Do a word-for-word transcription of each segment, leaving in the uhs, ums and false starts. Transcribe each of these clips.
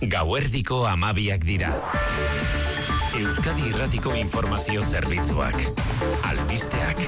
Gauerdiko amabiak dira. Euskadi Irratiko Informazio Zerbitzuak. Albisteak.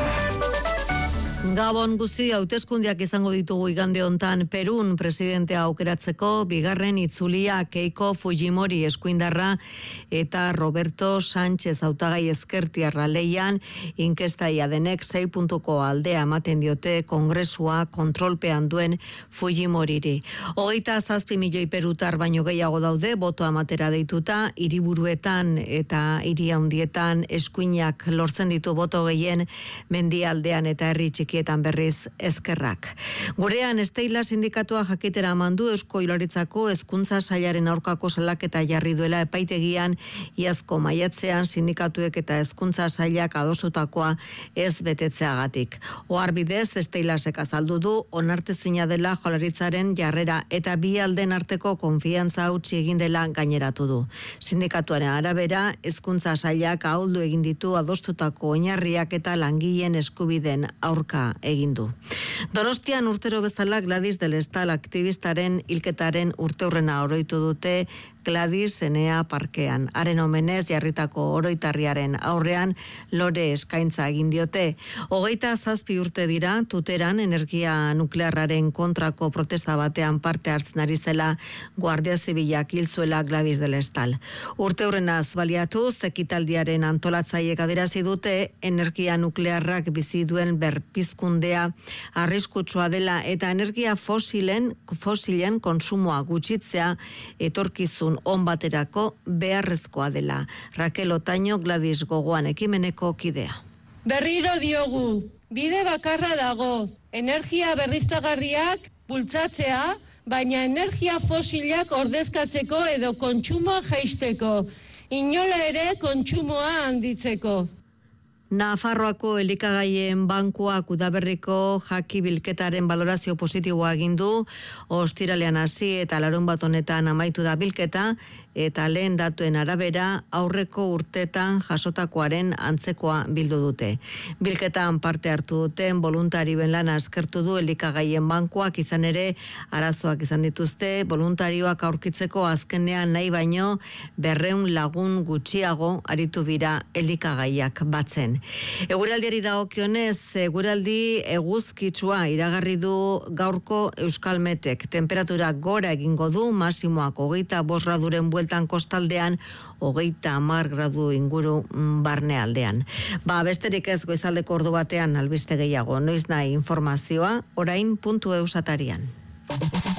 Gabon guzti, hauteskundeak izango ditugu igande hontan. Perun presidentea aukeratzeko bigarren itzulia Keiko Fujimori eskuindarra eta Roberto Sánchez hautagai ezkertiarra leian, inkestaia denek sei puntuko aldea ematen diote Kongresua kontrolpean duen Fujimoriri. Hogeita zazpi milioi perutar baino gehiago daude botoa ematera deituta, hiriburuetan eta hiri handietan eskuinak lortzen ditu boto gehien, mendialdean eta herri txiki etan berriz eskerrak. Gurean Esteila sindikatua jakitera mandu Eusko Jaurlaritzako hezkuntza sailaren aurkako salaketa jarri duela epaitegian iazko maiatzean sindikatuek eta hezkuntza sailak adostutakoa ez betetzeagatik. Oharbidez Esteilasek azaldu du onartezina dela Jaurlaritzaren jarrera eta bi alden arteko konfiantza hautsi egin dela gaineratu du. Sindikatuaren arabera hezkuntza sailak ahuldu egin ditu adostutako oinarriak eta langileen eskubideen aurka egin du. Donostian urtero bezala Gladys del Estal aktivistaren hilketaren urteurrena oroitu dute Gladys Enea parkean. Haren omenez jarritako oroitarriaren aurrean lore eskaintza egin diote. Hogeita zazpi urte dira Tuteran energia nuklearraren kontrako protesta batean parte hartzen ari zela Guardia Zibilak hil zuela Gladys del Estal. Urteurrenaz baliatuz ekitaldiaren antolatzaileek adierazi dute energia nuklearrak bizi duen berpizkundea arriskutsua dela eta energia fosilen fosilen kontsumoa gutxitzea etorkizun on baterako beharrezkoa dela. Raquel Otaño, Gladys gogoan ekimeneko kidea. Berriro diogu, bide bakarra dago, energia berriztagarriak bultzatzea, baina energia fosilak ordezkatzeko edo kontsumoa jaisteko, inola ere kontsumoa handitzeko. Nafarroako elikagaien bankuak udaberriko jaki bilketaren balorazio positiboa egin du, ostiralean hasi eta larunbat honetan amaitu da bilketa, eta lehen datuen arabera aurreko urtetan jasotakoaren antzekoa bildu dute. Bilketan parte hartu duten voluntarioen lana eskertu du elikagaien bankuak, izan ere arazoak izan dituzte, voluntarioak aurkitzeko azkenean nahi baino berreun lagun gutxiago aritu bira elikagaiak batzen. Eguraldiari dagokionez, eguraldi eguzkitsua iragarri du gaurko Euskalmetek. Temperatura gora egingo du, masimoak hogeita bost graduren bueltan kostaldean, hogeita hamar gradu inguru barnealdean. Ba, besterik ez goizaldeko ordu batean albiste gehiago, noiz nahi informazioa, orain puntu eus atarian.